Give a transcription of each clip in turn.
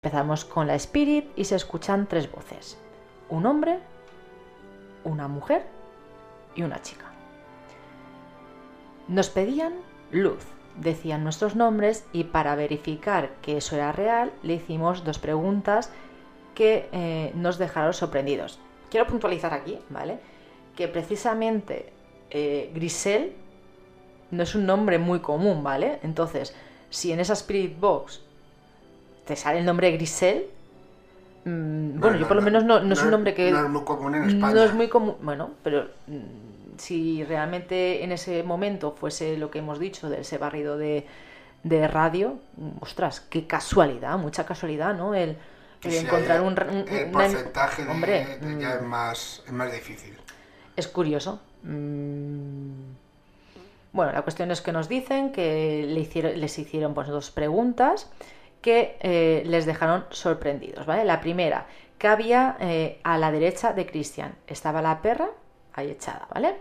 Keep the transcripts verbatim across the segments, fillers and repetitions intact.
Empezamos con la Spirit y se escuchan tres voces: un hombre, una mujer y una chica. Nos pedían luz, decían nuestros nombres, y para verificar que eso era real le hicimos dos preguntas que eh, nos dejaron sorprendidos. Quiero puntualizar aquí, ¿vale?, que precisamente eh, Grisel no es un nombre muy común, ¿vale? Entonces, si en esa Spirit Box te sale el nombre Grisel, mmm, bueno, no, yo por lo no, menos no, no, no es un nombre que... No es muy común en España. No es muy común, bueno, pero mmm, si realmente en ese momento fuese lo que hemos dicho de ese barrido de, de radio, ostras, qué casualidad, mucha casualidad, ¿no? El, el si encontrar un... un el una, porcentaje de, hombre, de, ya es más, es más difícil. Es curioso. Mmm... Bueno, la cuestión es que nos dicen que le hicieron, les hicieron pues, dos preguntas que eh, les dejaron sorprendidos, ¿vale? La primera, que había eh, a la derecha de Cristian, estaba la perra ahí echada, ¿vale?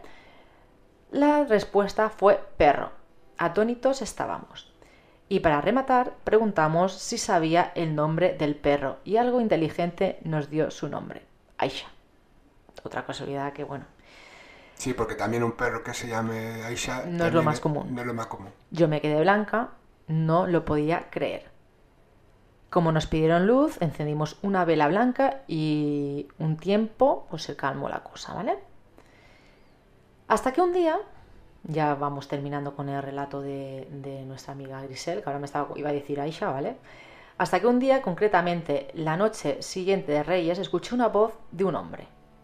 La respuesta fue perro. Atónitos estábamos. Y para rematar, preguntamos si sabía el nombre del perro y algo inteligente nos dio su nombre, Aisha. Otra casualidad que, bueno... Sí, porque también un perro que se llame Aisha no es lo más común. No es lo más común. Yo me quedé blanca, no lo podía creer. Como nos pidieron luz, encendimos una vela blanca y un tiempo pues se calmó la cosa, ¿vale? Hasta que un día, ya vamos terminando con el relato de, de nuestra amiga Grisel, que ahora me estaba, iba a decir Aisha, ¿vale? Hasta que un día, concretamente la noche siguiente de Reyes, escuché una voz de un hombre.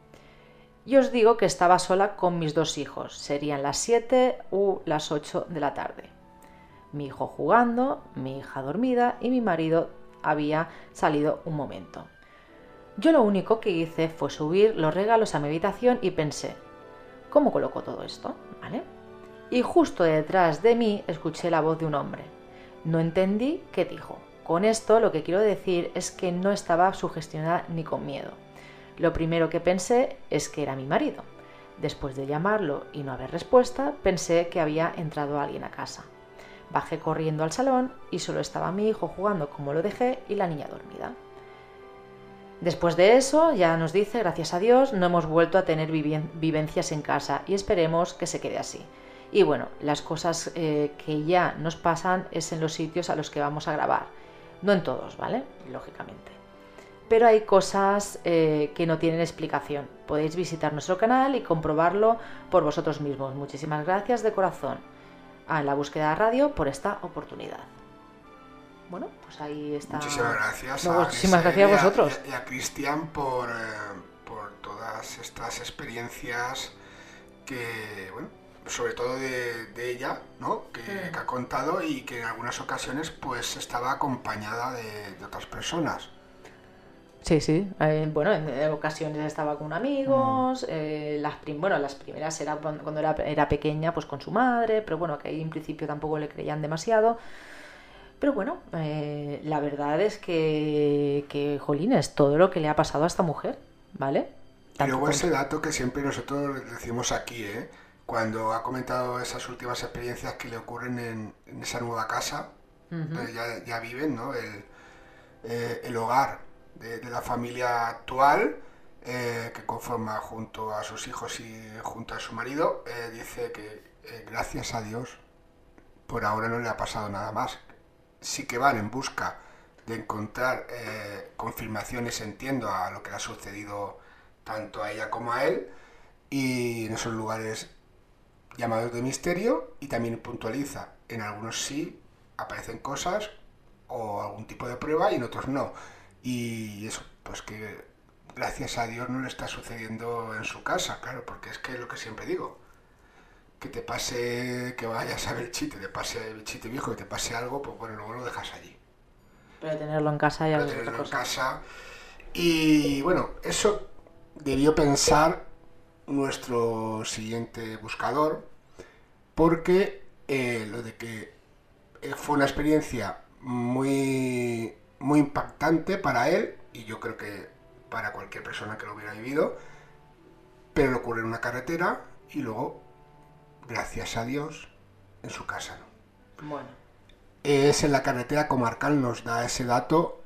Y os digo que estaba sola con mis dos hijos, serían las siete u las ocho de la tarde. Mi hijo jugando, mi hija dormida y mi marido había salido un momento. Yo lo único que hice fue subir los regalos a mi habitación y pensé, ¿cómo coloco todo esto? ¿Vale? Y justo detrás de mí escuché la voz de un hombre. No entendí qué dijo. Con esto lo que quiero decir es que no estaba sugestionada ni con miedo. Lo primero que pensé es que era mi marido. Después de llamarlo y no haber respuesta, pensé que había entrado alguien a casa. Bajé corriendo al salón y solo estaba mi hijo jugando como lo dejé y la niña dormida. Después de eso, ya nos dice, gracias a Dios, no hemos vuelto a tener vivencias en casa y esperemos que se quede así. Y bueno, las cosas eh, que ya nos pasan es en los sitios a los que vamos a grabar. No en todos, ¿vale? Lógicamente. Pero hay cosas eh, que no tienen explicación. Podéis visitar nuestro canal y comprobarlo por vosotros mismos. Muchísimas gracias de corazón a La Búsqueda Radio por esta oportunidad. Bueno, pues ahí está. Muchísimas gracias. No, a muchísimas gracias a vosotros. Y a, a Cristian por, eh, por todas estas experiencias que, bueno, sobre todo de, de ella, ¿no? Que, mm. que ha contado y que en algunas ocasiones pues estaba acompañada de, de otras personas. Sí, sí. Eh, bueno, en ocasiones estaba con amigos, mm. eh, las prim bueno, las primeras era cuando era, era pequeña, pues con su madre, pero bueno, que ahí en principio tampoco le creían demasiado. Pero bueno, eh, la verdad es que, que, jolines, todo lo que le ha pasado a esta mujer, ¿vale? Y luego ese dato que siempre nosotros decimos aquí, ¿eh? Cuando ha comentado esas últimas experiencias que le ocurren en, en esa nueva casa, uh-huh. donde ya, ya viven, ¿no? El, eh, el hogar de, de la familia actual, eh, que conforma junto a sus hijos y junto a su marido, eh, dice que eh, gracias a Dios por ahora no le ha pasado nada más. Sí que van en busca de encontrar eh, confirmaciones, entiendo, a lo que le ha sucedido tanto a ella como a él, y en esos lugares llamados de misterio, y también puntualiza, en algunos sí aparecen cosas o algún tipo de prueba y en otros no. Y eso, pues que gracias a Dios no le está sucediendo en su casa, claro, porque es que es lo que siempre digo, que te pase, que vayas a ver el chiste, te pase el chiste viejo, que te pase algo, pues bueno, luego lo dejas allí. Pero tenerlo en casa ya Pero tenerlo en cosa. casa. Y bueno, eso debió pensar nuestro siguiente buscador, porque eh, lo de que fue una experiencia muy, muy impactante para él, y yo creo que para cualquier persona que lo hubiera vivido, pero le ocurre en una carretera y luego, gracias a Dios, en su casa, ¿no? Bueno. Es en la carretera comarcal, nos da ese dato